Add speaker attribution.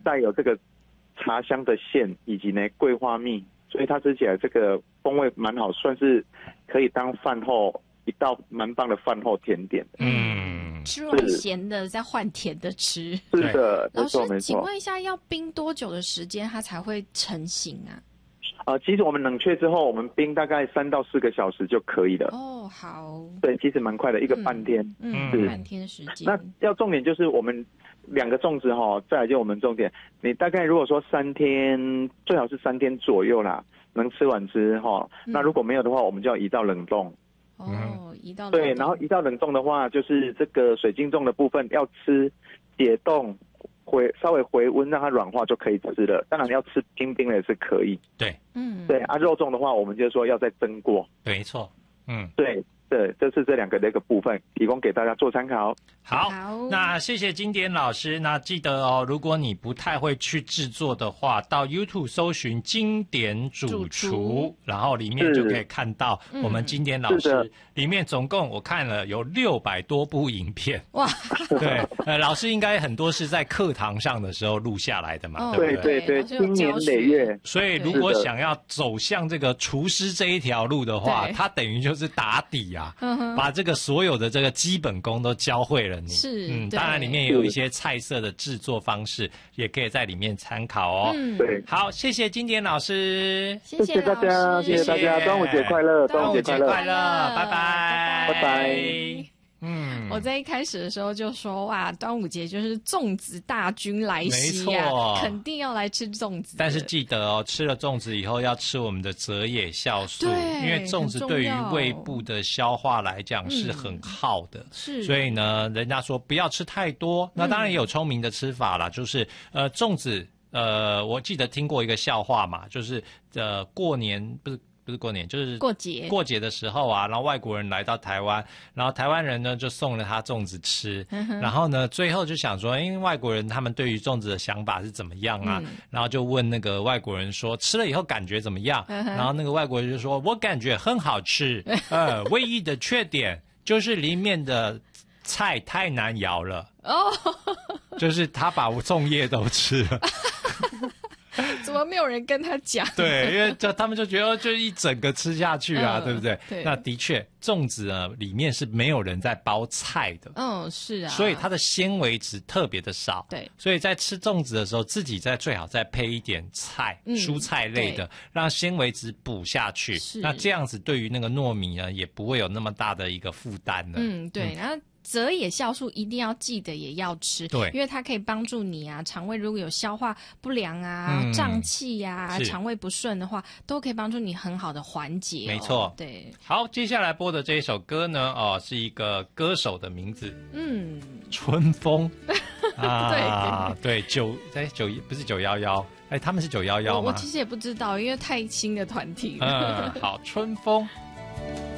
Speaker 1: 带有这个茶香的线以及呢桂花蜜，所以它吃起来这个风味蛮好，算是可以当饭后一道蛮棒的饭后甜点。
Speaker 2: 吃完咸的再换甜的吃。
Speaker 1: 是的，
Speaker 2: 老师，
Speaker 1: 没错。
Speaker 2: 请问一下，要冰多久的时间它才会成型啊？
Speaker 1: 其实我们冷却之后，我们冰大概3到4个小时就可以了。
Speaker 2: 哦，好。对，
Speaker 1: 其实蛮快的，一个半天。
Speaker 2: 半天的时间。
Speaker 1: 那要重点就是我们2个粽子再来就我们重点，你大概如果说3天，最好是3天左右啦，能吃完吃那如果没有的话，我们就要移到冷冻。
Speaker 2: 移到冷冻。
Speaker 1: 对，然后移到冷冻的话，就是这个水晶粽的部分要吃解冻。稍微回温让它软化就可以吃了，当然要吃冰冰的也是可以。
Speaker 3: 对，
Speaker 1: 对肉粽的话，我们就说要再蒸过。
Speaker 3: 没错，
Speaker 1: 对，这是这2个的一个部分，提供给大家做参考。
Speaker 3: 好，那谢谢经典老师。那记得如果你不太会去制作的话，到 YouTube 搜寻经典主厨，然后里面就可以看到我们经典老师里面总共我看了有600多部影片。哇，对，老师应该很多是在课堂上的时候录下来的嘛，对不对？
Speaker 1: 对，经年累月。
Speaker 3: 所以如果想要走向这个厨师这一条路的话，他等于就是打底啊，把这个所有的这个基本功都教会了。
Speaker 2: 是，
Speaker 3: 当然里面也有一些菜色的制作方式，也可以在里面参考哦。
Speaker 1: 对，
Speaker 3: 好，谢谢经典老师，
Speaker 1: 谢谢大家，谢谢大家，端午节快乐，
Speaker 3: 端午节快乐，拜拜，
Speaker 1: 拜拜。
Speaker 2: 我在一开始的时候就说哇，端午节就是粽子大军来袭啊，肯定要来吃粽子。
Speaker 3: 但是记得吃了粽子以后要吃我们的泽野酵素，因为粽子对于胃部的消化来讲是很耗的，所以呢，人家说不要吃太多。那当然也有聪明的吃法啦，就是粽子我记得听过一个笑话嘛，就是过年不是过年，就是过节的时候啊，然后外国人来到台湾，然后台湾人呢就送了他粽子吃，然后呢最后就想说，因为外国人他们对于粽子的想法是怎么样啊，然后就问那个外国人说吃了以后感觉怎么样，然后那个外国人就说我感觉很好吃，唯一的缺点就是里面的菜太难咬了，就是他把粽叶都吃了。
Speaker 2: 怎么没有人跟他讲？
Speaker 3: 对，因为他们就觉得就一整个吃下去啊，对不对？
Speaker 2: 对。
Speaker 3: 那的确，粽子呢里面是没有人在包菜的，
Speaker 2: 是啊，
Speaker 3: 所以它的纤维质特别的少。
Speaker 2: 对，
Speaker 3: 所以在吃粽子的时候，自己最好再配一点菜，蔬菜类的，让纤维质补下去。那这样子对于那个糯米呢，也不会有那么大的一个负担了。
Speaker 2: 对，然后。泽野酵素一定要记得也要吃，
Speaker 3: 对，
Speaker 2: 因为它可以帮助你啊，肠胃如果有消化不良啊、胀气啊、肠胃不顺的话，都可以帮助你很好的缓解。
Speaker 3: 没错，
Speaker 2: 对。
Speaker 3: 好，接下来播的这一首歌呢，是一个歌手的名字，春风啊，对，不是911，他们是911吗？
Speaker 2: 我其实也不知道，因为太新的团体了。
Speaker 3: 好，春风。